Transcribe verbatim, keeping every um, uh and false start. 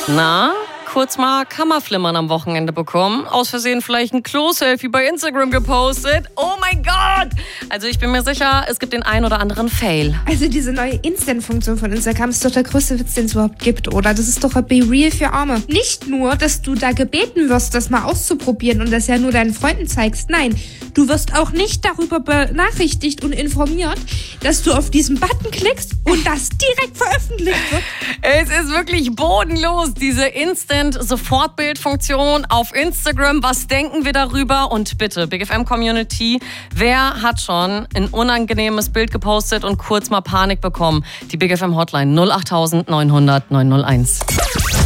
Na, kurz mal Kammerflimmern am Wochenende bekommen. Aus Versehen vielleicht ein Klo-Selfie bei Instagram gepostet. Oh mein Gott! Also ich bin mir sicher, es gibt den einen oder anderen Fail. Also diese neue Instant-Funktion von Instagram ist doch der größte Witz, den es überhaupt gibt, oder? Das ist doch ein Be Real für Arme. Nicht nur, dass du da gebeten wirst, das mal auszuprobieren und das ja nur deinen Freunden zeigst. Nein, du wirst auch nicht darüber benachrichtigt und informiert, dass du auf diesen Button klickst und das direkt veröffentlicht wird. Es ist wirklich bodenlos, diese Instant-Sofortbildfunktion auf Instagram. Was denken wir darüber? Und bitte, Big F M-Community, wer hat schon ein unangenehmes Bild gepostet und kurz mal Panik bekommen? Die Big F M-Hotline null acht neunhundert neunhunderteins.